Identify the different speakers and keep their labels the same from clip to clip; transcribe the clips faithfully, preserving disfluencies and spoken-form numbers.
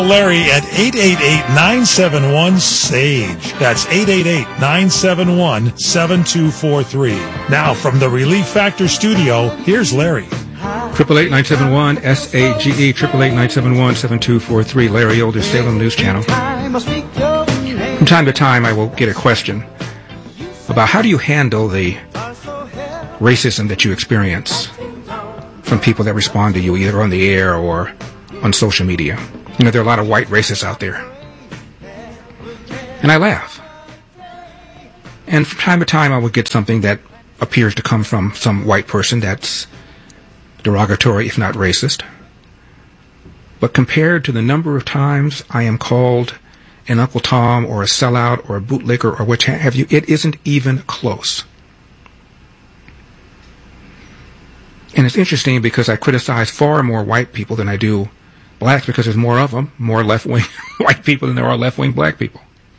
Speaker 1: Larry at eight eight eight, nine seven one, S A G E. That's eight eight eight, nine seven one, seven two four three. Now, from the Relief Factor studio, here's Larry.
Speaker 2: Triple eight nine seven one S A G E, triple eight nine seven one seven two four three. Larry Elder, Salem News Channel. From time to time, I will get a question about how do you handle the racism that you experience from people that respond to you either on the air or on social media. You know, there are a lot of white racists out there. And I laugh. And from time to time, I will get something that appears to come from some white person that's derogatory, if not racist. But compared to the number of times I am called an Uncle Tom or a sellout or a bootlicker or what have you, it isn't even close. And it's interesting because I criticize far more white people than I do blacks because there's more of them, more left-wing white people than there are left-wing black people.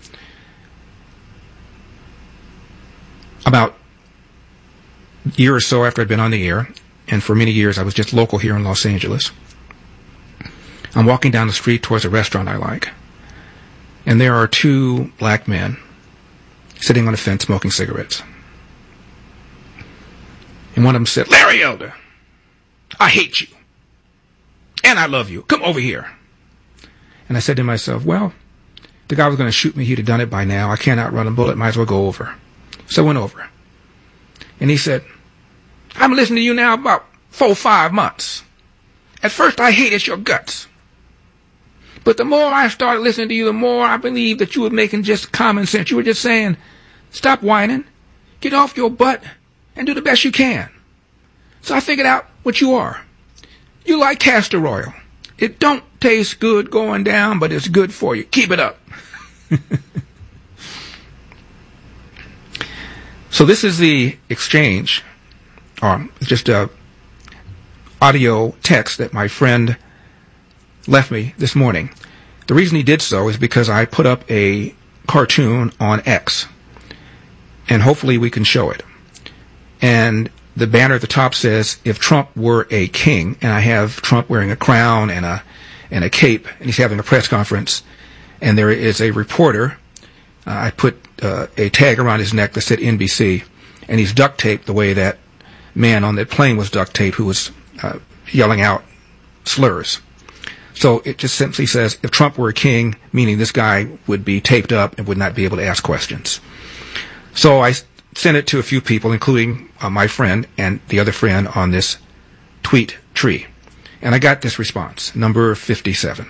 Speaker 2: About a year or so after I'd been on the air, and for many years I was just local here in Los Angeles, I'm walking down the street towards a restaurant I like, and there are two black men sitting on a fence smoking cigarettes. And one of them said, "Larry Elder, I hate you. And I love you. Come over here." And I said to myself, well, the guy was going to shoot me. He'd have done it by now. I can't outrun a bullet. Might as well go over. So I went over. And he said, "I'm listening to you now about four, five months. At first I hated your guts. But the more I started listening to you, the more I believed that you were making just common sense. You were just saying, stop whining, get off your butt, and do the best you can. So I figured out what you are. You like castor oil. It don't taste good going down, but it's good for you. Keep it up." So this is the exchange, or just a audio text that my friend left me this morning. The reason he did so is because I put up a cartoon on X, and hopefully we can show it. And the banner at the top says, "If Trump were a king," and I have Trump wearing a crown and a and a cape, and he's having a press conference, and there is a reporter. Uh, I put uh, a tag around his neck that said N B C, and he's duct taped the way that man on that plane was duct taped who was uh, yelling out slurs. So it just simply says, if Trump were a king, meaning this guy would be taped up and would not be able to ask questions. So I sent it to a few people, including uh, my friend and the other friend on this tweet tree. And I got this response, number fifty-seven.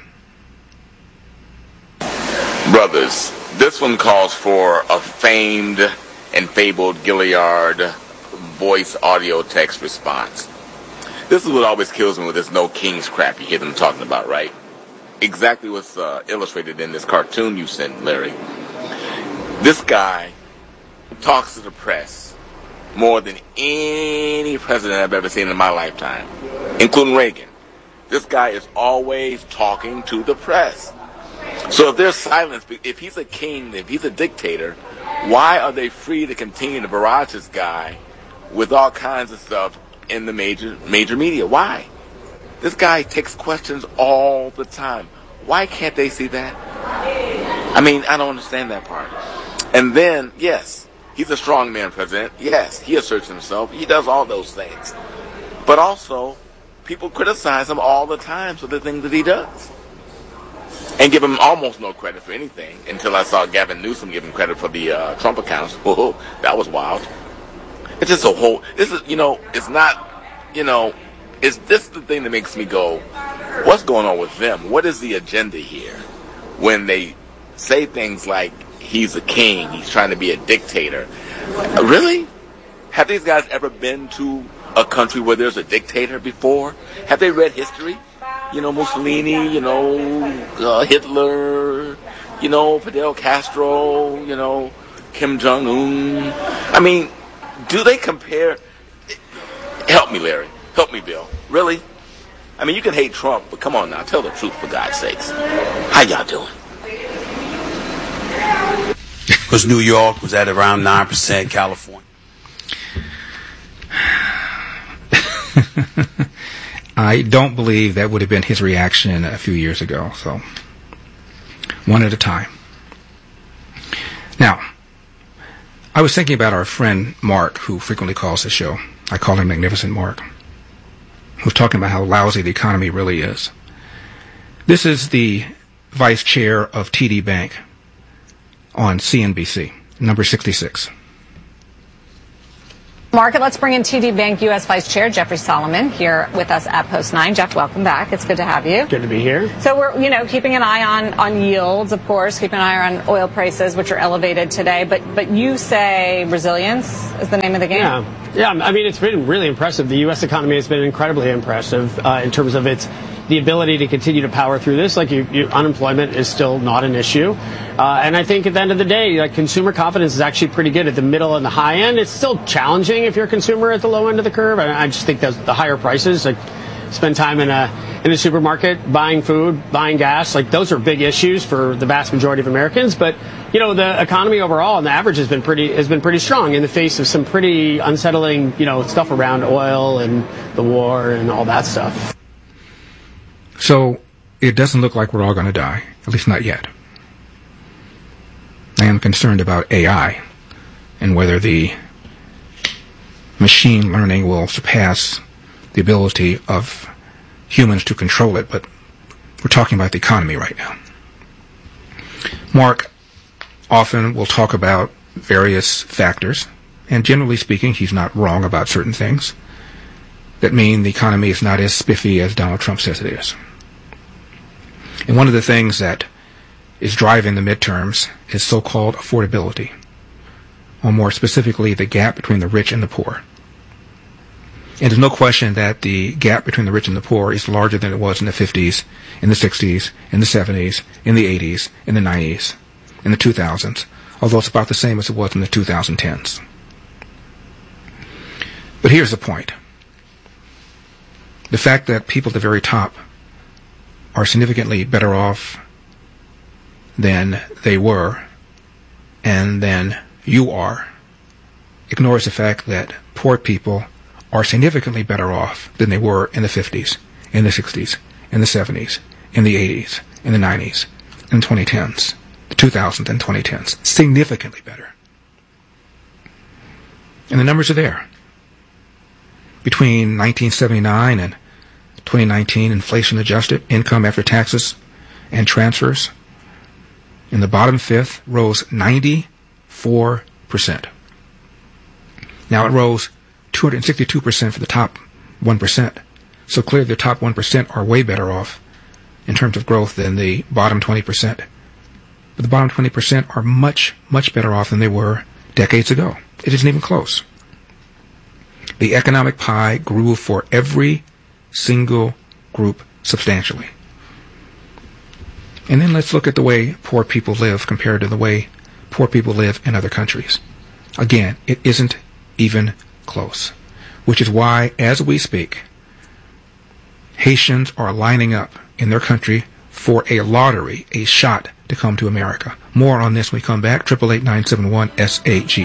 Speaker 3: Brothers, this one calls for a famed and fabled Gilliard voice audio text response. This is what always kills me with this no kings crap you hear them talking about, right? Exactly what's uh, illustrated in this cartoon you sent, Larry. This guy talks to the press more than any president I've ever seen in my lifetime, including Reagan. This guy is always talking to the press. So if there's silence, if he's a king, if he's a dictator, why are they free to continue to barrage this guy with all kinds of stuff in the major major media? Why? This guy takes questions all the time. Why can't they see that? I mean, I don't understand that part. And then, yes, he's a strongman president. Yes, he asserts himself. He does all those things. But also, people criticize him all the time for the things that he does. And give him almost no credit for anything until I saw Gavin Newsom give him credit for the uh, Trump accounts. Whoa, that was wild. It's just a whole, this is, you know, it's not, you know, it's this the thing that makes me go, what's going on with them? What is the agenda here? When they say things like, he's a king, he's trying to be a dictator. Uh, really? Have these guys ever been to a country where there's a dictator before? Have they read history? You know, Mussolini, you know, uh, Hitler, you know, Fidel Castro, you know, Kim Jong-un. I mean, do they compare? Help me, Larry. Help me, Bill. Really? I mean, you can hate Trump, but come on now, tell the truth for God's sakes. How y'all doing?
Speaker 4: Because New York was at around nine percent, California.
Speaker 2: I don't believe that would have been his reaction a few years ago. So one at a time. Now, I was thinking about our friend Mark, who frequently calls the show. I call him Magnificent Mark, who's talking about how lousy the economy really is. This is the vice chair of T D Bank on C N B C, number sixty-six.
Speaker 5: Market, let's bring in T D Bank U S Vice Chair Jeffrey Solomon here with us at Post nine. Jeff, welcome back. It's good to have you.
Speaker 6: Good to be here.
Speaker 5: So we're, you know, keeping an eye on, on yields, of course, keeping an eye on oil prices, which are elevated today. But but you say resilience is the name of the game.
Speaker 6: Yeah, yeah. I mean, it's been really impressive. The U S economy has been incredibly impressive uh, in terms of its the ability to continue to power through this. Like, you, you, unemployment is still not an issue. Uh, and I think at the end of the day, like, consumer confidence is actually pretty good at the middle and the high end. It's still challenging if you're a consumer at the low end of the curve. I, I just think that the higher prices, like, spend time in a in a supermarket buying food, buying gas, like, those are big issues for the vast majority of Americans. But, you know, the economy overall on the average has been pretty has been pretty strong in the face of some pretty unsettling, you know, stuff around oil and the war and all that stuff.
Speaker 2: So it doesn't look like we're all going to die, at least not yet. I am concerned about A I and whether the machine learning will surpass the ability of humans to control it, but we're talking about the economy right now. Mark often will talk about various factors, and generally speaking, he's not wrong about certain things that mean the economy is not as spiffy as Donald Trump says it is. And one of the things that is driving the midterms is so-called affordability, or more specifically, the gap between the rich and the poor. And there's no question that the gap between the rich and the poor is larger than it was in the fifties, in the sixties, in the seventies, in the eighties, in the nineties, in the two thousands, although it's about the same as it was in the twenty tens. But here's the point. The fact that people at the very top are significantly better off than they were and than you are ignores the fact that poor people are significantly better off than they were in the fifties, in the sixties, in the seventies, in the eighties, in the nineties, in the twenty tens, the two thousands and twenty tens. Significantly better. And the numbers are there. Between nineteen seventy-nine and twenty nineteen, inflation-adjusted income after taxes and transfers in the bottom fifth rose ninety-four percent. Now it rose two hundred sixty-two percent for the top one percent. So clearly the top one percent are way better off in terms of growth than the bottom twenty percent. But the bottom twenty percent are much, much better off than they were decades ago. It isn't even close. The economic pie grew for every single group substantially. And then let's look at the way poor people live compared to the way poor people live in other countries. Again, it isn't even close, which is why, as we speak, Haitians are lining up in their country for a lottery, a shot to come to America. More on this when we come back. eight eight eight, nine seven one, S A G.